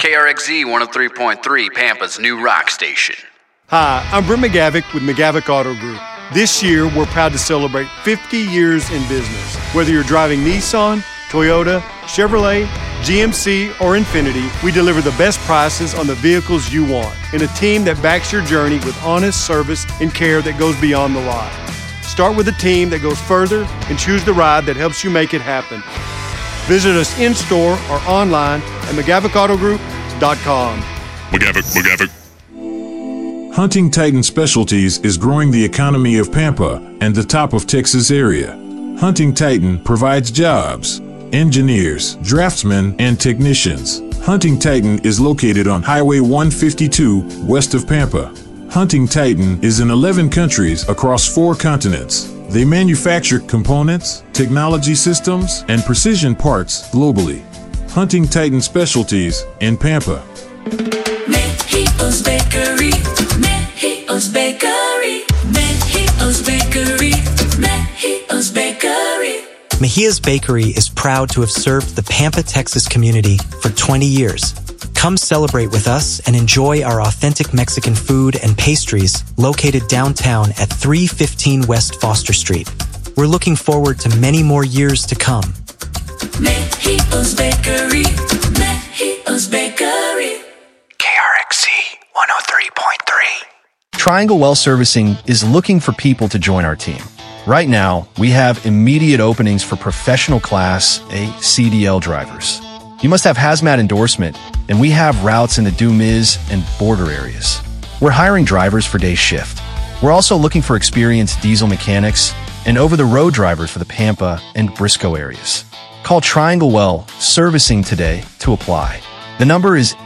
KRXZ 103.3, Pampa's new rock station. Hi, I'm Brent McGavick with McGavick Auto Group. This year, we're proud to celebrate 50 years in business. Whether you're driving Nissan, Toyota, Chevrolet, GMC, or Infiniti, we deliver the best prices on the vehicles you want and a team that backs your journey with honest service and care that goes beyond the lot. Start with a team that goes further and choose the ride that helps you make it happen. Visit us in-store or online at McGavickAutoGroup.com. McGavick. Hunting Titan Specialties is growing the economy of Pampa and the top of Texas area. Hunting Titan provides jobs, engineers, draftsmen, and technicians. Hunting Titan is located on Highway 152 west of Pampa. Hunting Titan is in 11 countries across 4 continents. They manufacture components, technology systems, and precision parts globally. Hunting Titan Specialties in Pampa. Mejios Bakery, Mejios Bakery, Mejios Bakery, Mejios Bakery. Mejia's Bakery is proud to have served the Pampa, Texas community for 20 years. Come celebrate with us and enjoy our authentic Mexican food and pastries located downtown at 315 West Foster Street. We're looking forward to many more years to come. Mejios Bakery, Mejios Bakery. KRXZ 103.3. Triangle Well Servicing is looking for people to join our team. Right now, we have immediate openings for professional Class A CDL drivers. You must have hazmat endorsement, and we have routes in the Dumiz and border areas. We're hiring drivers for day shift. We're also looking for experienced diesel mechanics and over-the-road drivers for the Pampa and Briscoe areas. Call Triangle Well Servicing today to apply. The number is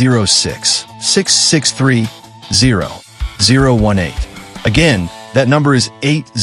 806-663-0018. Again, that number is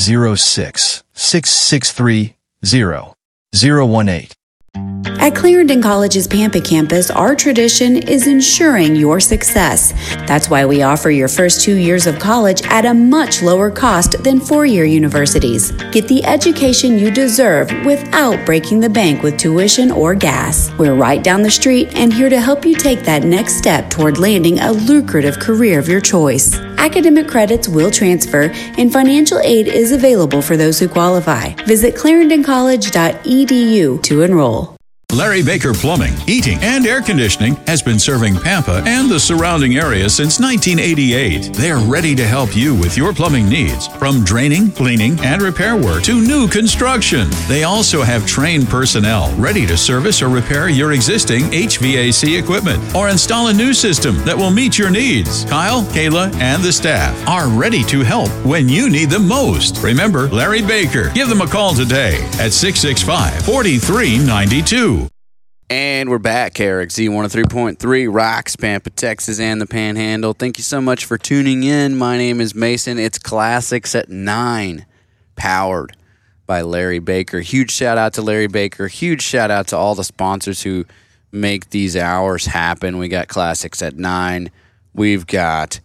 806-663-0018. At Clarendon College's Pampa campus, our tradition is ensuring your success. That's why we offer your first 2 years of college at a much lower cost than four-year universities. Get the education you deserve without breaking the bank with tuition or gas. We're right down the street and here to help you take that next step toward landing a lucrative career of your choice. Academic credits will transfer, and financial aid is available for those who qualify. Visit ClarendonCollege.edu to enroll. Larry Baker Plumbing, Heating, and Air Conditioning has been serving Pampa and the surrounding area since 1988. They're ready to help you with your plumbing needs, from draining, cleaning, and repair work to new construction. They also have trained personnel ready to service or repair your existing HVAC equipment or install a new system that will meet your needs. Kyle, Kayla, and the staff are ready to help when you need them most. Remember Larry Baker. Give them a call today at 665-4392. And we're back, KRXZ 103.3, Rocks, Pampa, Texas, and the Panhandle. Thank you so much for tuning in. My name is Mason. It's Classics at 9, powered by Larry Baker. Huge shout-out to Larry Baker. Huge shout-out to all the sponsors who make these hours happen. We got Classics at 9. We've got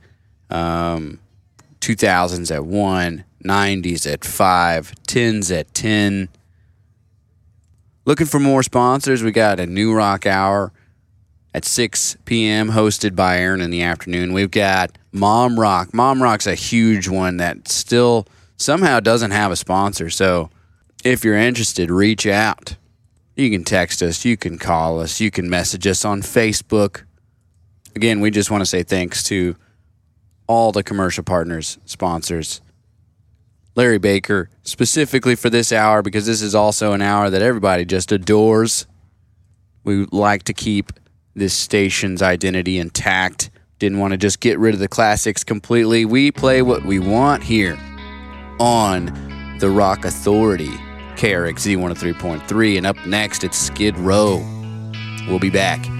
2000s at 1, 90s at 5, 10s at 10. Looking for more sponsors, we got a New Rock Hour at 6 p.m. hosted by Aaron in the afternoon. We've got Mom Rock. Mom Rock's a huge one that still somehow doesn't have a sponsor. So if you're interested, reach out. You can text us. You can call us. You can message us on Facebook. Again, we just want to say thanks to all the commercial partners, sponsors. Larry Baker, specifically for this hour, because this is also an hour that everybody just adores. We like to keep this station's identity intact. Didn't want to just get rid of the classics completely. We play what we want here on the Rock Authority, KRXZ 103.3. And up next, it's Skid Row. We'll be back.